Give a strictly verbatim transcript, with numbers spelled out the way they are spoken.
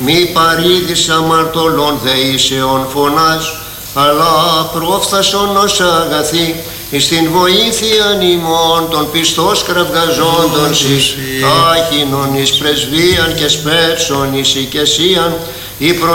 μη παρήδης αμαρτωλών δεήσεων φωνάς, αλλά πρόφθασον ως αγαθή, εις την βοήθειαν ημών των πιστός κραυγαζόντων σοι, άχινον εις πρεσβείαν και σπέρσον εις οικεσίαν, η